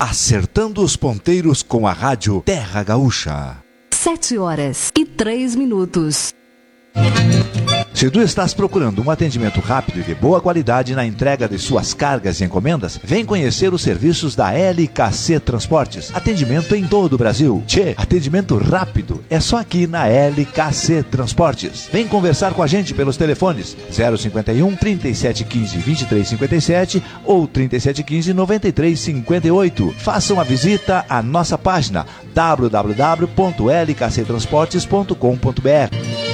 Acertando os ponteiros com a Rádio Terra Gaúcha. 7h03. Se tu estás procurando um atendimento rápido e de boa qualidade na entrega de suas cargas e encomendas, vem conhecer os serviços da LKC Transportes. Atendimento em todo o Brasil. Atendimento rápido é só aqui na LKC Transportes. Vem conversar com a gente pelos telefones 051 3715 2357 ou 3715 9358. Faça uma visita à nossa página www.lkctransportes.com.br.